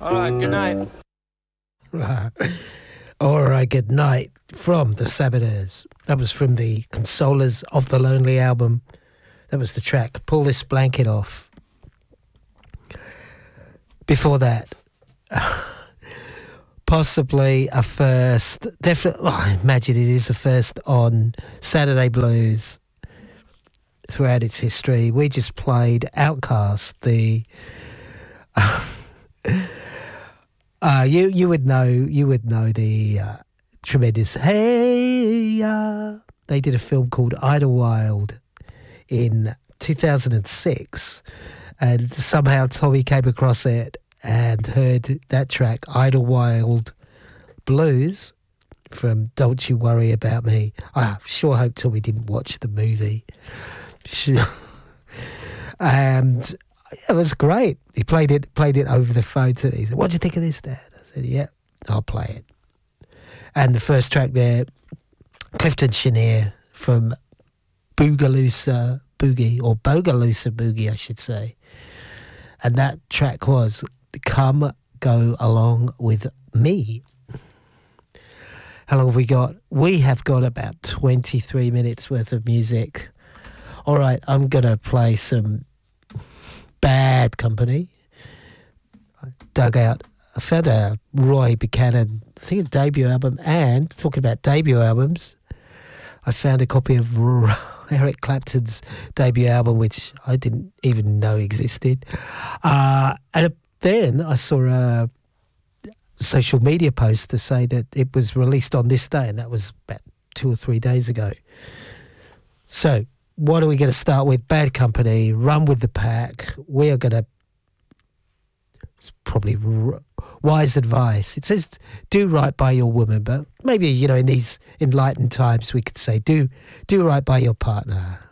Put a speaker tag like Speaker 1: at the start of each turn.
Speaker 1: All right, good night.
Speaker 2: All right, good night from the Sabbateurs. That was from the Consolers of the Lonely album. That was the track, Pull This Blanket Off. Before that, possibly a first, definitely, well, I imagine it is a first on Saturday Blues throughout its history. We just played Outcast, the... you would know the tremendous Hey they did a film called Idlewild in 2006, and somehow Tommy came across it and heard that track Idlewild Blues from Don't You Worry About Me. I sure hope Tommy didn't watch the movie. And it was great. He played it over the phone to me. He said, "What do you think of this, Dad?" I said, "Yeah, I'll play it." And the first track there, Clifton Chenier from Boogaloosa Boogie, or Bogaloosa Boogie, I should say. And that track was Come Go Along With Me. How long have we got? We have got about 23 minutes worth of music. All right, I'm going to play some Bad Company. I found a Roy Buchanan, I think it's debut album, and talking about debut albums, I found a copy of Eric Clapton's debut album, which I didn't even know existed. And then I saw a social media post to say that it was released on this day, and that was about 2 or 3 days ago. So, what are we going to start with? Bad Company, Run With The Pack. We are going to, it's probably wise advice. It says do right by your woman, but maybe, in these enlightened times we could say do right by your partner.